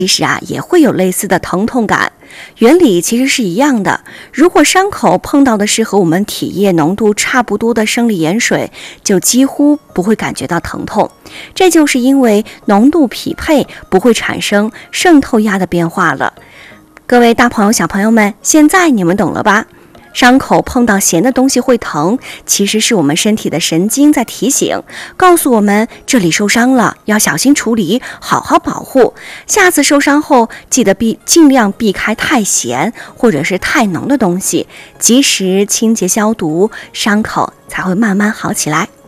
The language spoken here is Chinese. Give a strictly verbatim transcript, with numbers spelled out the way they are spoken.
其实啊也会有类似的疼痛感，原理其实是一样的。如果伤口碰到的是和我们体液浓度差不多的生理盐水，就几乎不会感觉到疼痛。这就是因为浓度匹配，不会产生渗透压的变化了。各位大朋友小朋友们，现在你们懂了吧？伤口碰到咸的东西会疼，其实是我们身体的神经在提醒，告诉我们这里受伤了，要小心处理，好好保护。下次受伤后，记得避尽量避开太咸或者是太浓的东西，及时清洁消毒，伤口才会慢慢好起来。